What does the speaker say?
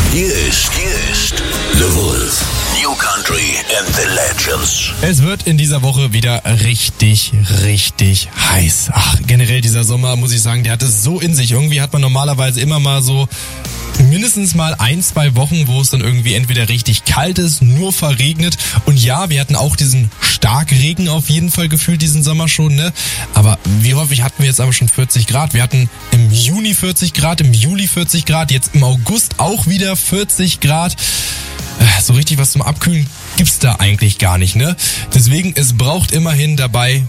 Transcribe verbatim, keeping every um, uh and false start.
Hier ist, hier ist The Wolf. New Country and the Legends. Es wird in dieser Woche wieder richtig, richtig heiß. Ach, generell dieser Sommer, muss ich sagen, der hat es so in sich. Irgendwie hat man normalerweise immer mal so mindestens mal ein, zwei Wochen, wo es dann irgendwie entweder richtig kalt ist, nur verregnet. Und ja, wir hatten auch diesen Starkregen auf jeden Fall gefühlt diesen Sommer schon, ne? Aber wie häufig hatten wir jetzt aber schon vierzig Grad? Wir hatten im Juni vierzig Grad, im Juli vierzig Grad, jetzt im August auch wieder vierzig Grad. So richtig was zum Abkühlen gibt's da eigentlich gar nicht, ne? Deswegen, es braucht immerhin dabei